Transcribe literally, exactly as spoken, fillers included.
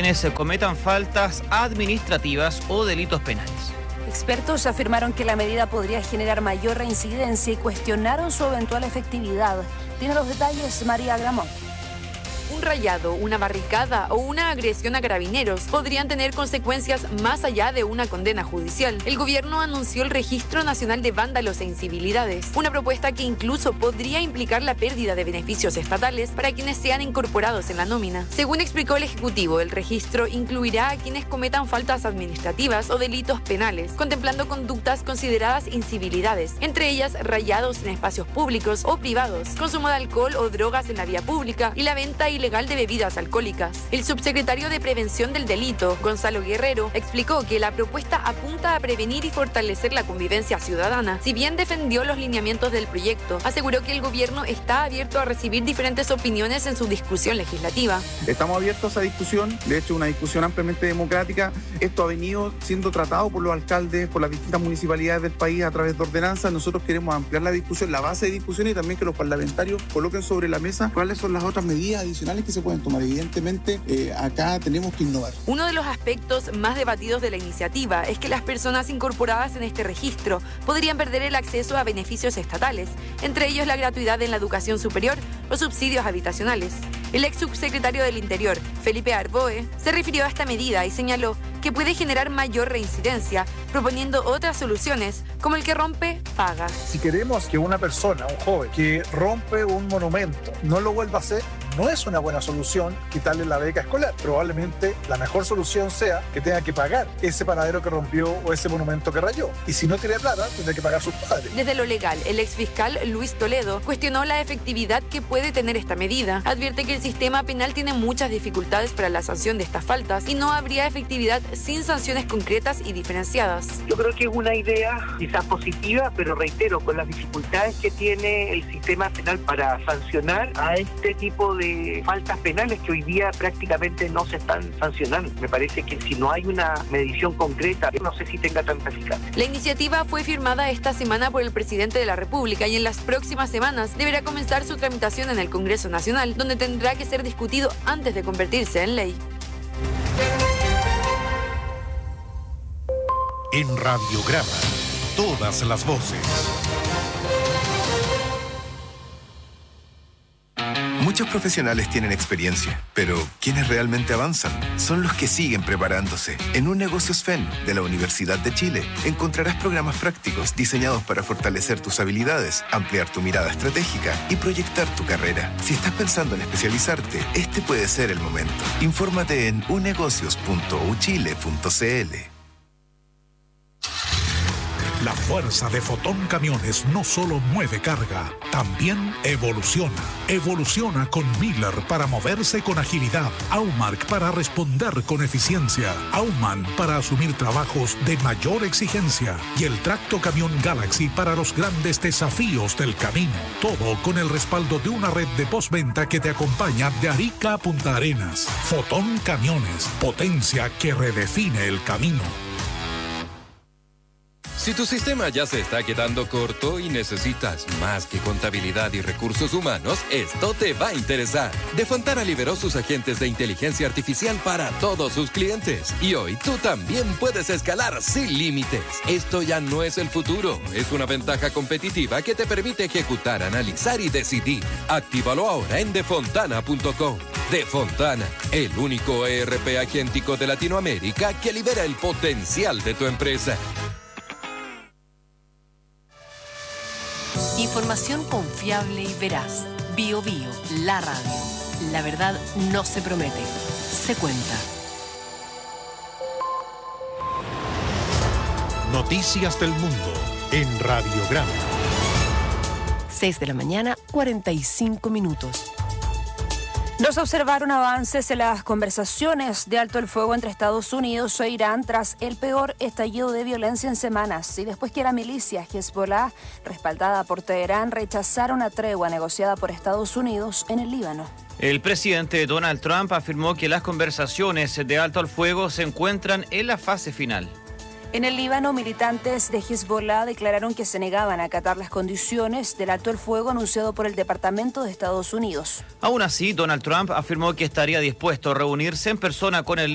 quienes cometan faltas administrativas o delitos penales. Expertos afirmaron que la medida podría generar mayor reincidencia y cuestionaron su eventual efectividad. Tiene los detalles María Gramont. Un rayado, una barricada o una agresión a carabineros podrían tener consecuencias más allá de una condena judicial. El gobierno anunció el Registro Nacional de Vándalos e Incivilidades, una propuesta que incluso podría implicar la pérdida de beneficios estatales para quienes sean incorporados en la nómina. Según explicó el Ejecutivo, el registro incluirá a quienes cometan faltas administrativas o delitos penales, contemplando conductas consideradas incivilidades, entre ellas rayados en espacios públicos o privados, consumo de alcohol o drogas en la vía pública y la venta ilegal de bebidas alcohólicas. El subsecretario de Prevención del Delito, Gonzalo Guerrero, explicó que la propuesta apunta a prevenir y fortalecer la convivencia ciudadana. Si bien defendió los lineamientos del proyecto, aseguró que el gobierno está abierto a recibir diferentes opiniones en su discusión legislativa. Estamos abiertos a discusión, de hecho una discusión ampliamente democrática. Esto ha venido siendo tratado por los alcaldes, por las distintas municipalidades del país a través de ordenanzas. Nosotros queremos ampliar la discusión, la base de discusión, y también que los parlamentarios coloquen sobre la mesa cuáles son las otras medidas adicionales que se pueden tomar. Evidentemente, eh, acá tenemos que innovar. Uno de los aspectos más debatidos de la iniciativa es que las personas incorporadas en este registro podrían perder el acceso a beneficios estatales, entre ellos la gratuidad en la educación superior o subsidios habitacionales. El ex subsecretario del Interior, Felipe Arboe, se refirió a esta medida y señaló que puede generar mayor reincidencia, proponiendo otras soluciones, como el que rompe, paga. Si queremos que una persona, un joven, que rompe un monumento, no lo vuelva a hacer, no es una buena solución quitarle la beca escolar. Probablemente la mejor solución sea que tenga que pagar ese panadero que rompió o ese monumento que rayó. Y si no tiene plata, tendrá que pagar sus padres. Desde lo legal, el exfiscal Luis Toledo cuestionó la efectividad que puede tener esta medida. Advierte que el sistema penal tiene muchas dificultades para la sanción de estas faltas y no habría efectividad sin sanciones concretas y diferenciadas. Yo creo que es una idea quizás positiva, pero reitero, con las dificultades que tiene el sistema penal para sancionar a este tipo de faltas penales que hoy día prácticamente no se están sancionando. Me parece que si no hay una medición concreta, no sé si tenga tanta eficacia. La iniciativa fue firmada esta semana por el presidente de la República y en las próximas semanas deberá comenzar su tramitación en el Congreso Nacional, donde tendrá que ser discutido antes de convertirse en ley. En Radiograma, todas las voces. Muchos profesionales tienen experiencia, pero quienes realmente avanzan son los que siguen preparándose. En Un Negocios F E N de la Universidad de Chile encontrarás programas prácticos diseñados para fortalecer tus habilidades, ampliar tu mirada estratégica y proyectar tu carrera. Si estás pensando en especializarte, este puede ser el momento. Infórmate en unegocios punto u chile punto c l. La fuerza de Fotón Camiones no solo mueve carga, también evoluciona. Evoluciona con Miller para moverse con agilidad, Aumark para responder con eficiencia, Aumann para asumir trabajos de mayor exigencia y el Tracto Camión Galaxy para los grandes desafíos del camino. Todo con el respaldo de una red de postventa que te acompaña de Arica a Punta Arenas. Fotón Camiones, potencia que redefine el camino. Si tu sistema ya se está quedando corto y necesitas más que contabilidad y recursos humanos, esto te va a interesar. Defontana liberó sus agentes de inteligencia artificial para todos sus clientes. Y hoy tú también puedes escalar sin límites. Esto ya no es el futuro, es una ventaja competitiva que te permite ejecutar, analizar y decidir. Actívalo ahora en defontana punto com. Defontana, el único E R P agéntico de Latinoamérica que libera el potencial de tu empresa. Información confiable y veraz. Bio Bio, la radio. La verdad no se promete, se cuenta. Noticias del mundo en Radiograma. seis de la mañana, cuarenta y cinco minutos. No se observaron avances en las conversaciones de alto el fuego entre Estados Unidos e Irán tras el peor estallido de violencia en semanas y después que la milicia Hezbollah, respaldada por Teherán, rechazara una tregua negociada por Estados Unidos en el Líbano. El presidente Donald Trump afirmó que las conversaciones de alto al fuego se encuentran en la fase final. En el Líbano, militantes de Hezbollah declararon que se negaban a acatar las condiciones del alto el fuego anunciado por el Departamento de Estados Unidos. Aún así, Donald Trump afirmó que estaría dispuesto a reunirse en persona con el